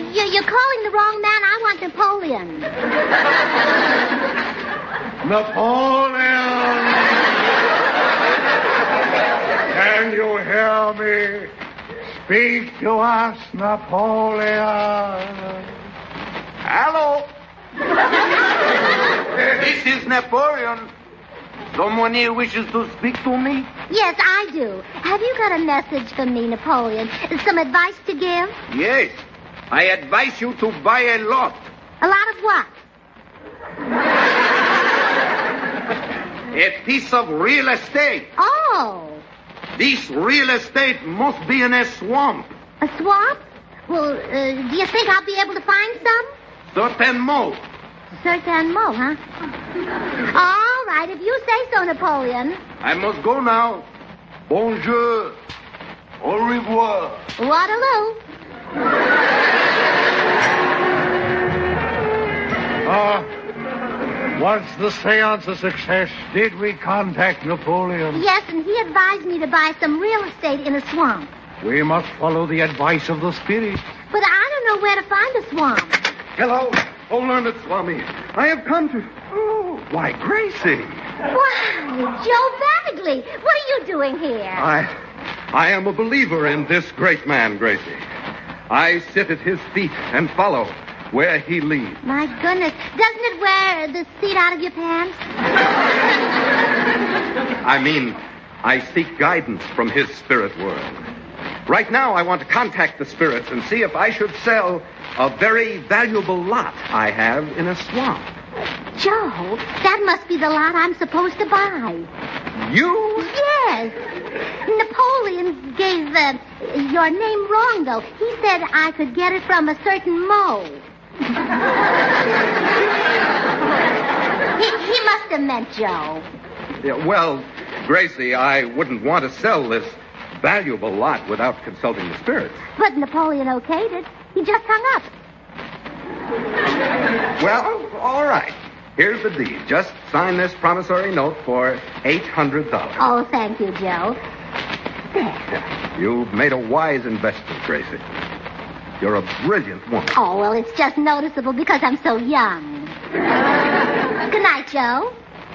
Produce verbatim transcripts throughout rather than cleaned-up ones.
you, you're calling the wrong man. I want Napoleon. Napoleon! Can you hear me? Speak to us, Napoleon. Hello. This is Napoleon. Someone here wishes to speak to me? Yes, I do. Have you got a message for me, Napoleon? Some advice to give? Yes. I advise you to buy a lot. A lot of what? A piece of real estate. Oh. This real estate must be in a swamp. A swamp? Well, uh, do you think I'll be able to find some? Certainement. Certainement, huh? All right, if you say so, Napoleon. I must go now. Bonjour. Au revoir. Waterloo. Uh, was the seance a success? Did we contact Napoleon? Yes, and he advised me to buy some real estate in a swamp. We must follow the advice of the spirit. But I don't know where to find a swamp. Hello. Oh, learned Swami. I have come to... Oh, why, Gracie. Why, Joe Bagley, what are you doing here? I... I am a believer in this great man, Gracie. I sit at his feet and follow where he leads. My goodness, doesn't it wear the seat out of your pants? I mean, I seek guidance from his spirit world. Right now, I want to contact the spirits and see if I should sell a very valuable lot I have in a swamp. Joe, that must be the lot I'm supposed to buy. You? Yes. Napoleon gave uh, your name wrong, though. He said I could get it from a certain mole. he, he must have meant Joe. Yeah, well, Gracie, I wouldn't want to sell this valuable lot without consulting the spirits. But Napoleon okayed it. He just hung up. Well, all right. Here's the deed. Just sign this promissory note for eight hundred dollars. Oh, thank you, Joe. There. You've made a wise investment, Gracie. You're a brilliant woman. Oh, well, it's just noticeable because I'm so young. Good night, Joe.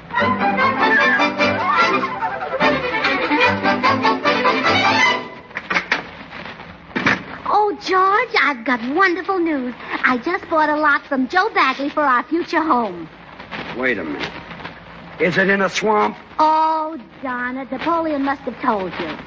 Oh, George, I've got wonderful news. I just bought a lot from Joe Bagley for our future home. Wait a minute. Is it in a swamp? Oh, darn it. Napoleon must have told you.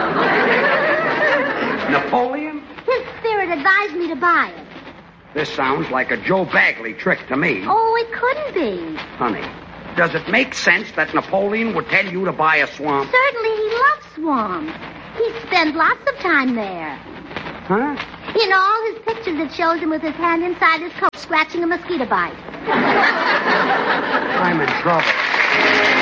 Napoleon? His spirit advised me to buy it. This sounds like a Joe Bagley trick to me. Oh, it couldn't be. Honey, does it make sense that Napoleon would tell you to buy a swamp? Certainly he loves swamps. He spent lots of time there. Huh? In all his pictures, it shows him with his hand inside his coat scratching a mosquito bite. I'm in trouble.